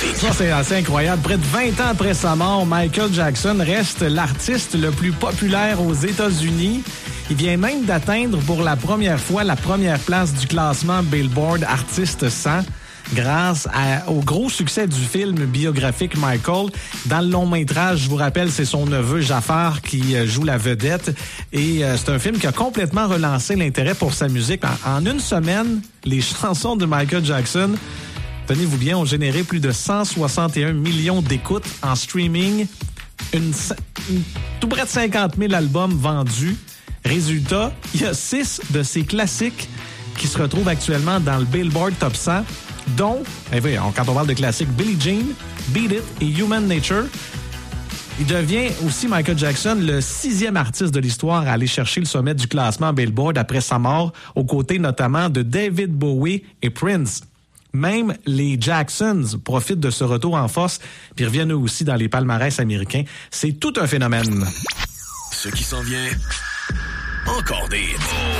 classiques. Ça, c'est assez incroyable. Près de 20 ans après sa mort, Michael Jackson reste l'artiste le plus populaire aux États-Unis. Il vient même d'atteindre pour la première fois la première place du classement Billboard Artist 100 grâce au gros succès du film biographique Michael. Dans le long métrage, je vous rappelle, c'est son neveu Jafar qui joue la vedette. Et c'est un film qui a complètement relancé l'intérêt pour sa musique. En une semaine, les chansons de Michael Jackson, tenez-vous bien, ont généré plus de 161 millions d'écoutes en streaming, tout près de 50 000 albums vendus. Résultat, il y a 6 de ces classiques qui se retrouvent actuellement dans le Billboard Top 100, dont, quand on parle de classiques, Billie Jean, Beat It et Human Nature. Il devient aussi, Michael Jackson, le 6e artiste de l'histoire à aller chercher le sommet du classement Billboard après sa mort, aux côtés notamment de David Bowie et Prince. Même les Jacksons profitent de ce retour en force, puis reviennent eux aussi dans les palmarès américains. C'est tout un phénomène. Ce qui s'en vient, encore des hits.